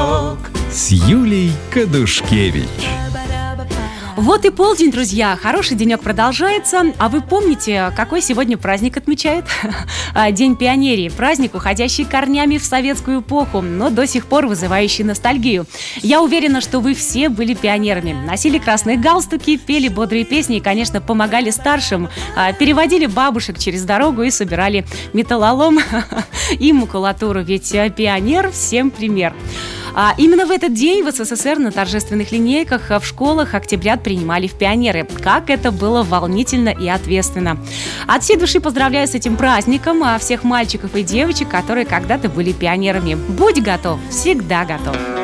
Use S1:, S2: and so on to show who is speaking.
S1: денек с Юлей Кадушкевич.
S2: Вот и полдень, друзья. Хороший денек продолжается. А вы помните, какой сегодня праздник отмечает? День пионерии. Праздник, уходящий корнями в советскую эпоху, но до сих пор вызывающий ностальгию. Я уверена, что вы все были пионерами. Носили красные галстуки, пели бодрые песни и, конечно, помогали старшим. Переводили бабушек через дорогу и собирали металлолом и макулатуру. Ведь пионер всем пример. Именно в этот день в СССР на торжественных линейках в школах октябрят принимали в пионеры. Как это было волнительно и ответственно. От всей души поздравляю с этим праздником всех мальчиков и девочек, которые когда-то были пионерами. Будь готов, всегда готов.